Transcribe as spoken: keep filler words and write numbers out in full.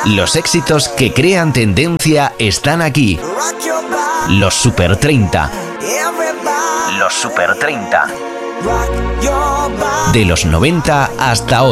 Los éxitos que crean tendencia están aquí. Los Super treinta. Los Super treinta. De los noventa hasta hoy.